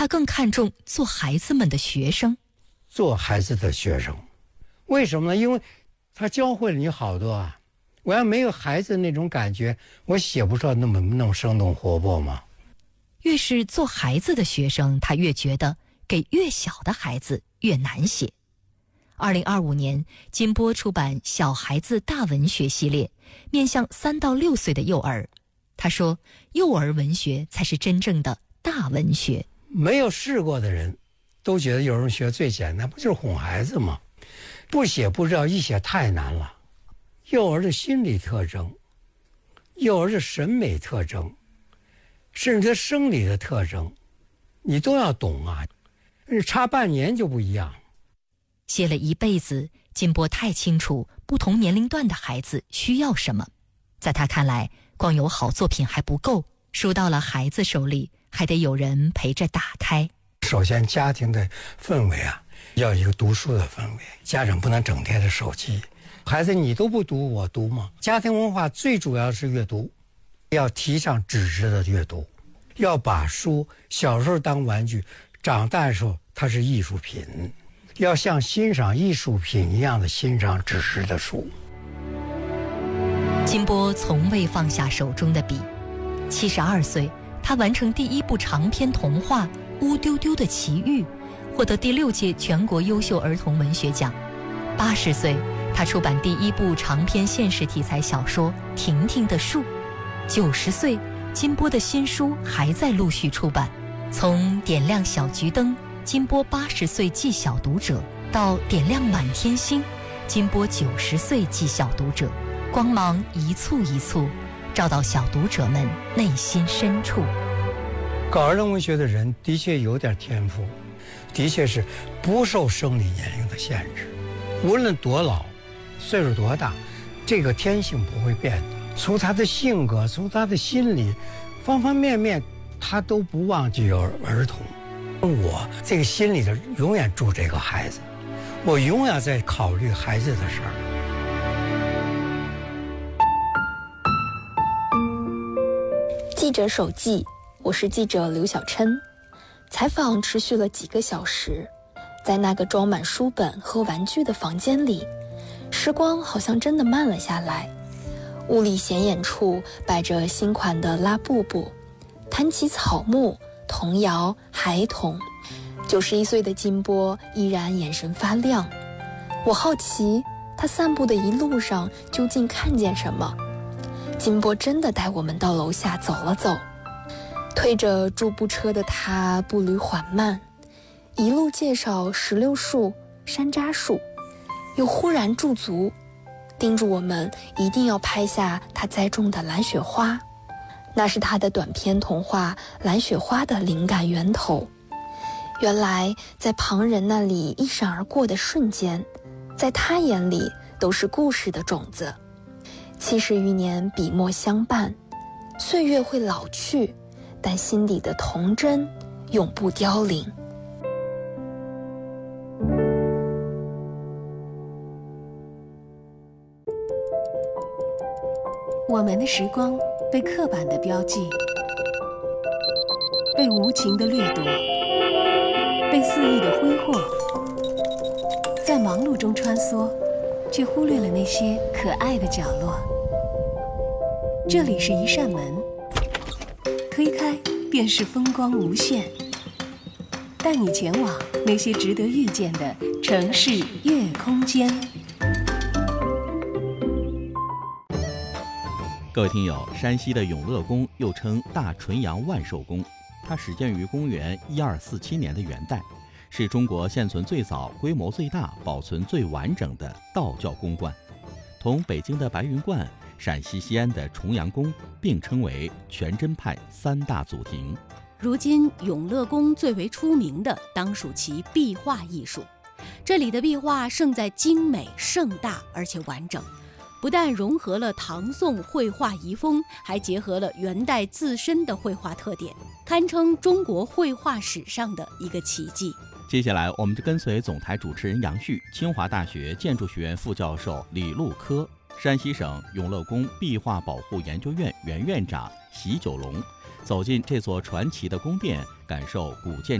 他更看重做孩子们的学生。 做孩子的学生，为什么呢？因为他教会了你好多啊。我要没有孩子那种感觉，我写不出那么生动活泼吗？ 越是做孩子的学生，他越觉得给越小的孩子越难写。2025年，金波出版小孩子大文学系列，面向3到6岁的幼儿。他说，幼儿文学才是真正的大文学。 没有试过的人都觉得幼儿文学最简单，不就是哄孩子吗？不写不知道，一写太难了。幼儿的心理特征，幼儿的审美特征，甚至他生理的特征，你都要懂啊。差半年就不一样。 写了一辈子，金波太清楚不同年龄段的孩子需要什么。在他看来，光有好作品还不够，书到了孩子手里，还得有人陪着打开。 首先，家庭的氛围啊，要一个读书的氛围，家长不能整天的手机。孩子，你都不读，我读吗？家庭文化最主要是阅读，要提倡纸质的阅读，要把书小时候当玩具，长大的时候它是艺术品，要像欣赏艺术品一样的欣赏纸质的书。 金波从未放下手中的笔，72岁，他完成第1部长篇童话《乌丢丢的奇遇》，获得第6届全国优秀儿童文学奖。80岁，他出版第1部长篇现实题材小说《婷婷的树》。90岁，金波的新书还在陆续出版。从点亮小桔灯，金波80岁记小读者，到点亮满天星，金波90岁记小读者，光芒一簇一簇，照到小读者们内心深处。 搞儿童文学的人的确有点天赋，的确是不受生理年龄的限制，无论多老，岁数多大，这个天性不会变的。从他的性格，从他的心理，方方面面，他都不忘记有儿童。我这个心里头永远住这个孩子，我永远在考虑孩子的事儿。 记者手记，我是记者刘小琛。采访持续了几个小时，在那个装满书本和玩具的房间里，时光好像真的慢了下来。屋里显眼处摆着新款的拉布布，谈起草木、童谣、孩童。91岁的金波依然眼神发亮。我好奇他散步的一路上究竟看见什么。金波真的带我们到楼下走了走，推着助步车的他步履缓慢，一路介绍石榴树、山楂树，又忽然驻足，叮嘱我们一定要拍下他栽种的蓝雪花，那是他的短篇童话《蓝雪花》的灵感源头。原来在旁人那里一闪而过的瞬间，在他眼里都是故事的种子。70余年笔墨相伴，岁月会老去，但心底的童真永不凋零。 我们的时光被刻板的标记，被无情的掠夺，被肆意的挥霍，在忙碌中穿梭，却忽略了那些可爱的角落。这里是一扇门，推开便是风光无限，带你前往那些值得遇见的城市夜空间。 各位听友，山西的永乐宫又称大纯阳万寿宫，它始建于公元1247年的元代，是中国现存最早、规模最大、保存最完整的道教宫观，同北京的白云观、陕西西安的重阳宫并称为全真派3大祖庭。 如今永乐宫最为出名的当属其壁画艺术，这里的壁画胜在精美、盛大而且完整，不但融合了唐宋绘画遗风，还结合了元代自身的绘画特点，堪称中国绘画史上的一个奇迹。 接下来我们就跟随总台主持人杨旭、清华大学建筑学院副教授李路科、山西省永乐宫壁画保护研究院原院长席九龙，走进这座传奇的宫殿，感受古建